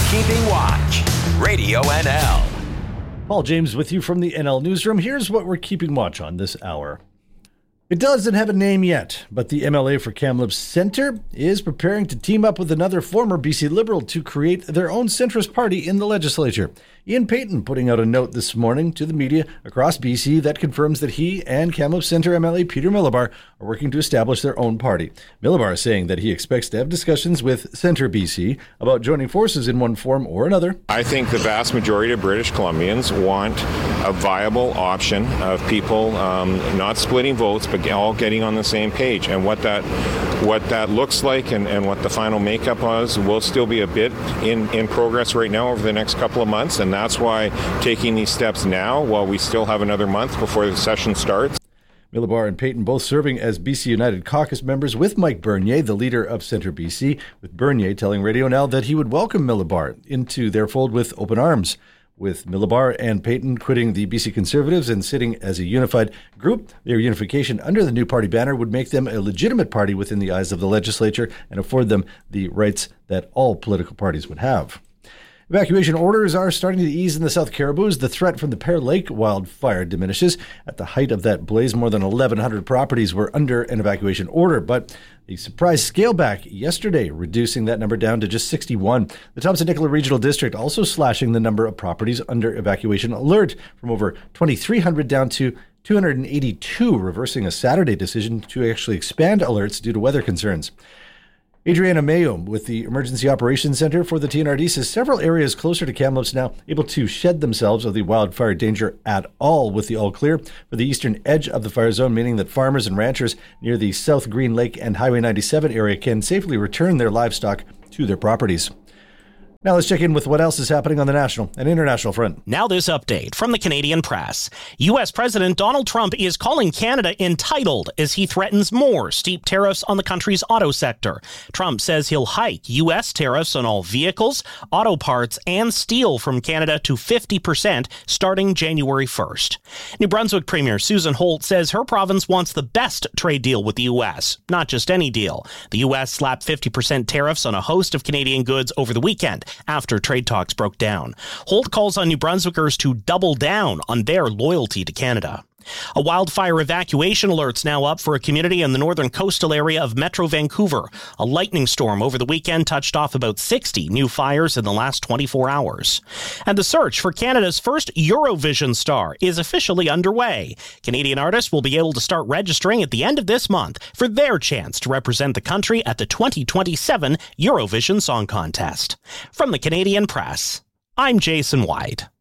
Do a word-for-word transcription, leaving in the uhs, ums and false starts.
Keeping Watch, Radio N L. Paul James with you from the N L Newsroom. Here's what we're keeping watch on this hour. It doesn't have a name yet, but the M L A for Kamloops Centre is preparing to team up with another former B C Liberal to create their own centrist party in the legislature. Ian Payton putting out a note this morning to the media across B C that confirms that he and Kamloops Centre M L A Peter Millibar are working to establish their own party. Millibar is saying that he expects to have discussions with Centre B C about joining forces in one form or another. I think the vast majority of British Columbians want a viable option of people um, not splitting votes, but all getting on the same page. And what that what that looks like and, and what the final makeup was will still be a bit in, in progress right now over the next couple of months. And that's why taking these steps now, while we still have another month before the session starts. Millibar and Payton both serving as B C United caucus members with Mike Bernier, the leader of Centre B C, with Bernier telling Radio N L that he would welcome Millibar into their fold with open arms. With Millibar and Payton quitting the B C Conservatives and sitting as a unified group, their unification under the new party banner would make them a legitimate party within the eyes of the legislature and afford them the rights that all political parties would have. Evacuation orders are starting to ease in the South Caribou as the threat from the Pear Lake wildfire diminishes. At the height of that blaze, more than eleven hundred properties were under an evacuation order, but a surprise scale back yesterday, reducing that number down to just sixty-one. The Thompson-Nicola Regional District also slashing the number of properties under evacuation alert from over twenty-three hundred down to two hundred eighty-two, reversing a Saturday decision to actually expand alerts due to weather concerns. Adriana Mayo with the Emergency Operations Center for the T N R D says several areas closer to Kamloops now able to shed themselves of the wildfire danger at all with the all clear for the eastern edge of the fire zone, meaning that farmers and ranchers near the South Green Lake and Highway ninety-seven area can safely return their livestock to their properties. Now let's check in with what else is happening on the national and international front. Now this update from the Canadian Press. U S. President Donald Trump is calling Canada entitled as he threatens more steep tariffs on the country's auto sector. Trump says he'll hike U S tariffs on all vehicles, auto parts, and steel from Canada to fifty percent starting January first. New Brunswick Premier Susan Holt says her province wants the best trade deal with the U S, not just any deal. The U S slapped fifty percent tariffs on a host of Canadian goods over the weekend after trade talks broke down. Holt calls on New Brunswickers to double down on their loyalty to Canada. A wildfire evacuation alert's now up for a community in the northern coastal area of Metro Vancouver. A lightning storm over the weekend touched off about sixty new fires in the last twenty-four hours. And the search for Canada's first Eurovision star is officially underway. Canadian artists will be able to start registering at the end of this month for their chance to represent the country at the twenty twenty-seven Eurovision Song Contest. From the Canadian Press, I'm Jason White.